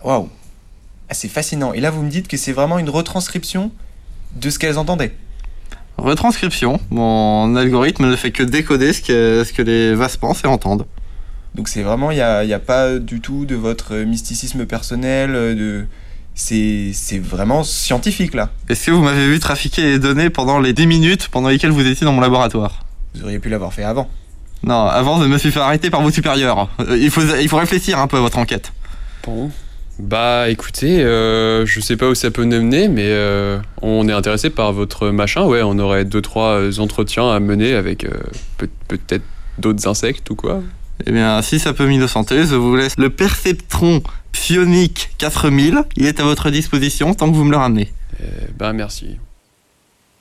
Waouh. Ah, c'est fascinant. Et là, vous me dites que c'est vraiment une retranscription de ce qu'elles entendaient. Retranscription. Mon algorithme ne fait que décoder ce que les vases pensent et entendent. Donc c'est vraiment, il y a pas du tout de votre mysticisme personnel, c'est vraiment scientifique là. Est-ce que vous m'avez vu trafiquer les données pendant les 10 minutes pendant lesquelles vous étiez dans mon laboratoire ? Vous auriez pu l'avoir fait avant. Non, avant de me suis fait arrêter par vos supérieurs. Il faut réfléchir un peu à votre enquête. Bon. Bah écoutez, je sais pas où ça peut nous mener, mais on est intéressé par votre machin, ouais, on aurait 2-3 entretiens à mener avec peut-être d'autres insectes ou quoi. Eh bien, si ça peut m'innocenter, je vous laisse le perceptron psionique 4000, il est à votre disposition tant que vous me le ramenez. Bah merci.